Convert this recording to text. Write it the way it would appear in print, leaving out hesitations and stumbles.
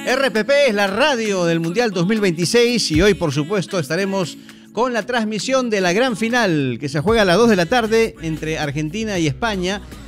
RPP es la radio del Mundial 2026 y hoy, por supuesto, estaremos con la transmisión de la gran final que se juega a las 2 de la tarde entre Argentina y España.